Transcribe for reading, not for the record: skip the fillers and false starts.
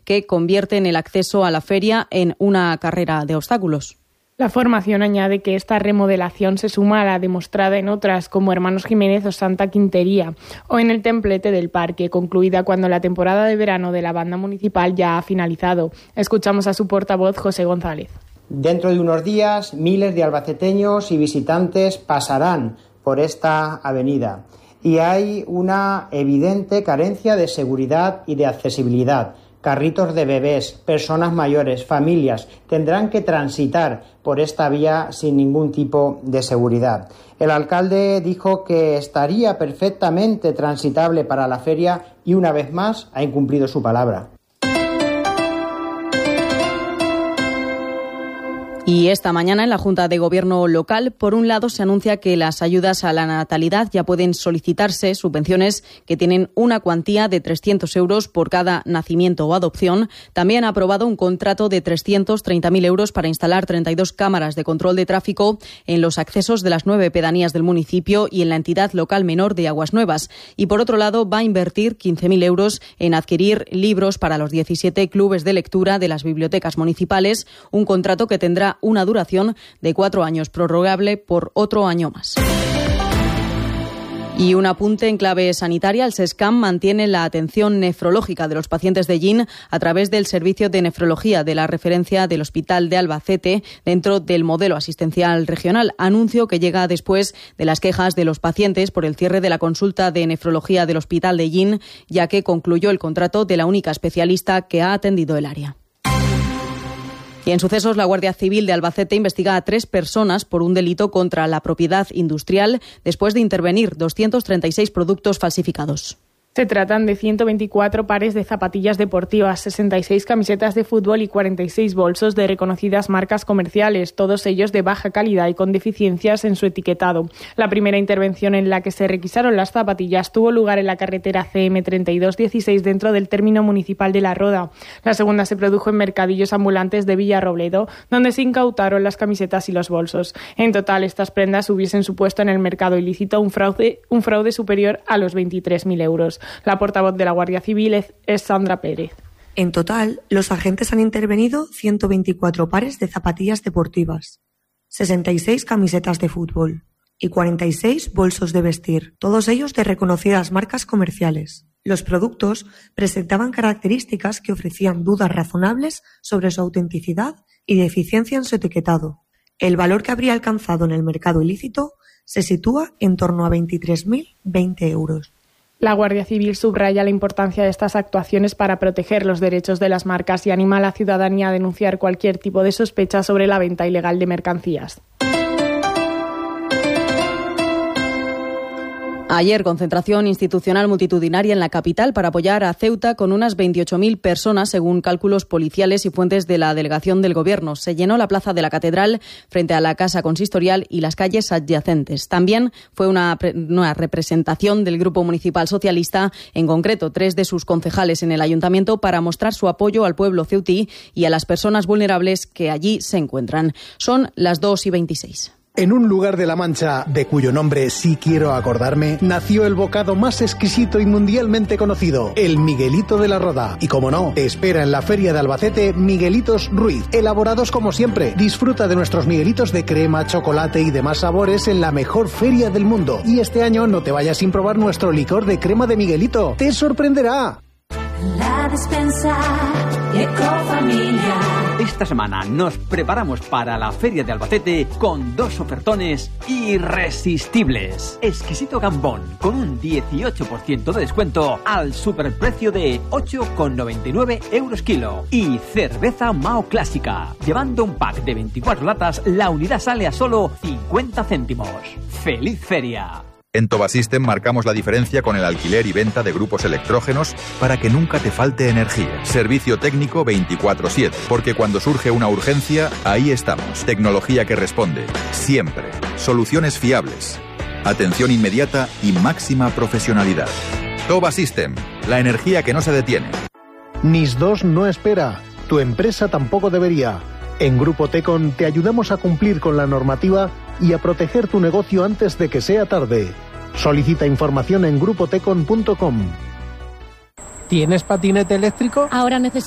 que convierten el acceso a la feria en una carrera de obstáculos. La formación añade que esta remodelación se suma a la demostrada en otras como Hermanos Jiménez o Santa Quintería o en el templete del parque, concluida cuando la temporada de verano de la banda municipal ya ha finalizado. Escuchamos a su portavoz, José González. Dentro de unos días, miles de albaceteños y visitantes pasarán por esta avenida y hay una evidente carencia de seguridad y de accesibilidad. Carritos de bebés, personas mayores, familias tendrán que transitar por esta vía sin ningún tipo de seguridad. El alcalde dijo que estaría perfectamente transitable para la feria y una vez más ha incumplido su palabra. Y esta mañana en la Junta de Gobierno local, por un lado, se anuncia que las ayudas a la natalidad ya pueden solicitarse, subvenciones que tienen una cuantía de 300 euros por cada nacimiento o adopción. También ha aprobado un contrato de 330.000 euros para instalar 32 cámaras de control de tráfico en los accesos de las 9 pedanías del municipio y en la entidad local menor de Aguas Nuevas. Y por otro lado, va a invertir 15.000 euros en adquirir libros para los 17 clubes de lectura de las bibliotecas municipales, un contrato que tendrá una duración de 4 años, prorrogable por otro año más. Y un apunte en clave sanitaria, el SESCAM mantiene la atención nefrológica de los pacientes de GIN a través del servicio de nefrología de la referencia del Hospital de Albacete dentro del modelo asistencial regional. Anuncio que llega después de las quejas de los pacientes por el cierre de la consulta de nefrología del Hospital de GIN, ya que concluyó el contrato de la única especialista que ha atendido el área. Y en sucesos, la Guardia Civil de Albacete investiga a 3 personas por un delito contra la propiedad industrial después de intervenir 236 productos falsificados. Se tratan de 124 pares de zapatillas deportivas, 66 camisetas de fútbol y 46 bolsos de reconocidas marcas comerciales, todos ellos de baja calidad y con deficiencias en su etiquetado. La primera intervención en la que se requisaron las zapatillas tuvo lugar en la carretera CM3216 dentro del término municipal de La Roda. La segunda se produjo en mercadillos ambulantes de Villarrobledo, donde se incautaron las camisetas y los bolsos. En total, estas prendas hubiesen supuesto en el mercado ilícito un fraude superior a los 23.000 euros. La portavoz de la Guardia Civil es Sandra Pérez. En total, los agentes han intervenido 124 pares de zapatillas deportivas, 66 camisetas de fútbol y 46 bolsos de vestir, todos ellos de reconocidas marcas comerciales. Los productos presentaban características que ofrecían dudas razonables sobre su autenticidad y deficiencia en su etiquetado. El valor que habría alcanzado en el mercado ilícito se sitúa en torno a 23.020 euros. La Guardia Civil subraya la importancia de estas actuaciones para proteger los derechos de las marcas y anima a la ciudadanía a denunciar cualquier tipo de sospecha sobre la venta ilegal de mercancías. Ayer, concentración institucional multitudinaria en la capital para apoyar a Ceuta con unas 28.000 personas, según cálculos policiales y fuentes de la delegación del Gobierno. Se llenó la plaza de la Catedral frente a la Casa Consistorial y las calles adyacentes. También fue una representación del Grupo Municipal Socialista, en concreto 3 de sus concejales en el Ayuntamiento, para mostrar su apoyo al pueblo ceutí y a las personas vulnerables que allí se encuentran. Son las 2:26. En un lugar de La Mancha, de cuyo nombre sí quiero acordarme, nació el bocado más exquisito y mundialmente conocido, el Miguelito de la Roda. Y como no, te espera en la Feria de Albacete Miguelitos Ruiz, elaborados como siempre. Disfruta de nuestros Miguelitos de crema, chocolate y demás sabores en la mejor feria del mundo. Y este año no te vayas sin probar nuestro licor de crema de Miguelito. ¡Te sorprenderá! La despensa Ecofamilia. Esta semana nos preparamos para la Feria de Albacete con 2 ofertones irresistibles. Exquisito gambón con un 18% de descuento al superprecio de 8,99 euros kilo. Y cerveza Mao Clásica. Llevando un pack de 24 latas, la unidad sale a solo 50 céntimos. ¡Feliz feria! En Tobasystem marcamos la diferencia con el alquiler y venta de grupos electrógenos para que nunca te falte energía. Servicio técnico 24/7, porque cuando surge una urgencia, ahí estamos. Tecnología que responde, siempre. Soluciones fiables, atención inmediata y máxima profesionalidad. Tobasystem, la energía que no se detiene. NIS2 no espera, tu empresa tampoco debería. En Grupo Tecon te ayudamos a cumplir con la normativa y a proteger tu negocio antes de que sea tarde. Solicita información en grupotecon.com. ¿Tienes patinete eléctrico? Ahora necesito